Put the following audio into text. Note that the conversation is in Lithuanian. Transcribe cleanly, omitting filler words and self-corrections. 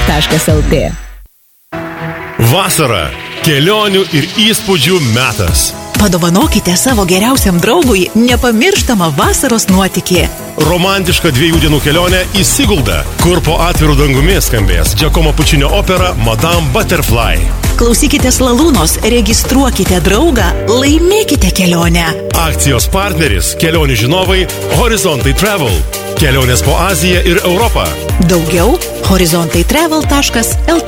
horizontai.travel.lt. Vasara – kelionių ir įspūdžių metas. Padovanokite savo geriausiam draugui nepamirštamą vasaros nuotykį. Romantiška 2 dienų kelionė į Siguldą, kur po atvirų dangumi skambės Giacomo Puccino opera Madame Butterfly. Klausykitės Lalūnos, registruokite draugą, laimėkite kelionę. Akcijos partneris – kelionių žinovai Horizontai Travel. Kelionės po Aziją ir Europą. Daugiau horizontai.travel.lt.